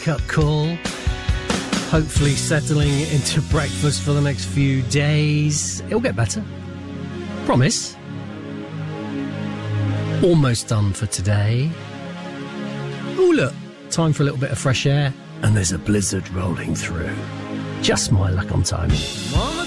wake-up call. Hopefully settling into breakfast for the next few days. It'll get better. Promise. Almost done for today. Oh, look. Time for a little bit of fresh air. And there's a blizzard rolling through. Just my luck on timing.